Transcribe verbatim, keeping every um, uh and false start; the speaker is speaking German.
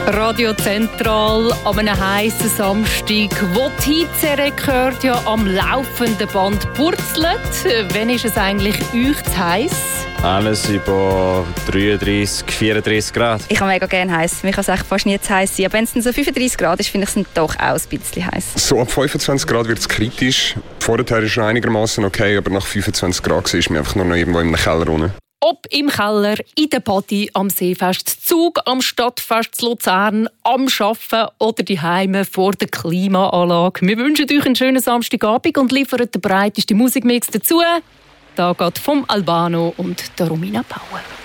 Radio Zentral an einem heissen Samstag, wo die Hitzerekord ja am laufenden Band purzelt. Wann ist es eigentlich euch zu heiß? Alles über dreiunddreißig, vierunddreißig Grad. Ich habe mega gerne heiß. Mir kann es echt fast nie zu heiß sein. Aber wenn es dann so fünfunddreißig Grad ist, finde ich es doch auch ein bisschen heiß. So ab fünfundzwanzig Grad wird es kritisch. Vorher ist es einigermaßen okay, aber nach fünfundzwanzig Grad ist man einfach nur noch irgendwo im Keller unten. Ob im Keller, in der Party, am Seefest zu Zug, am Stadtfest zu Luzern, am Arbeiten oder die Heime vor der Klimaanlage. Wir wünschen euch einen schönen Samstagabend und liefern den breitesten Musikmix dazu. Da geht vom Albano und der Romina Bauer.